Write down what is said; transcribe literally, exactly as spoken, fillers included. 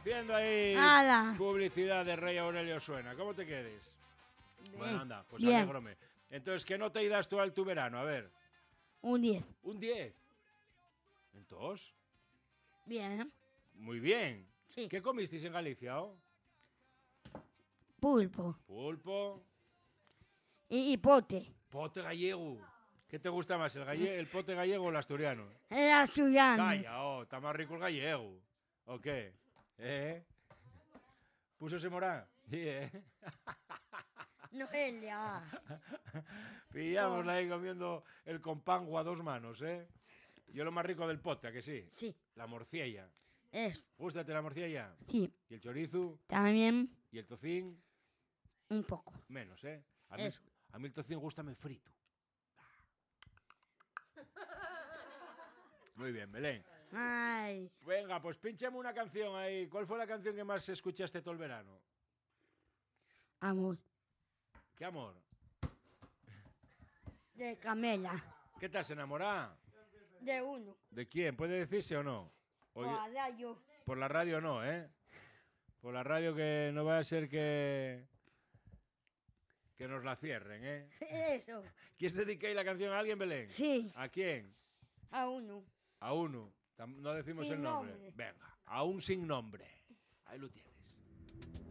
Haciendo ahí ¡Hala! publicidad de Rey Aurelio Suena. ¿Cómo te quedes? Bien. Bueno, anda, pues Bien. alégrome. Entonces, ¿qué nota irás tú al tu verano? A ver. Un diez. Un diez. Entonces, Bien. muy bien. Sí. ¿Qué comisteis en Galicia? Oh? Pulpo. Pulpo. Y, y pote. Pote gallego. ¿Qué te gusta más, el, galle el pote gallego o el asturiano? El asturiano. Calla, oh, está más rico el gallego. ¿O qué? ¿Eh? ¿Púsose morá? Sí, ¿eh? Noelia. Pillámosla Oh. ahí comiendo el compango a dos manos, ¿eh? Yo lo más rico del pote, ¿a que sí? Sí. La morciella. Eso. ¿Gústate la morciella? Sí. ¿Y el chorizo? También ¿Y el tocín? un poco. Menos, ¿eh? A mí, Eso. a mí el tocín gústame frito. Muy bien, Belén. Ay. Venga, pues pínchame una canción ahí. ¿Cuál fue la canción que más escuchaste todo el verano? Amor. ¿Qué amor? De Camela. ¿Qué te has enamorado? De uno. ¿De quién? ¿Puede decirse o no? Oye, Para yo. por la radio no, ¿eh? Por la radio que no va a ser que... que nos la cierren, ¿eh? Eso. ¿Quieres dedicar la canción a alguien, Belén? Sí. ¿A quién? A uno. A uno. Tam- No decimos Sin el nombre. nombre. Venga, a un sin nombre. Ahí lo tienes.